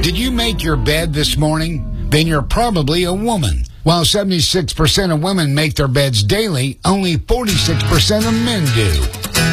Did you make your bed this morning? Then you're probably a woman. While 76% of women make their beds daily, only 46% of men do.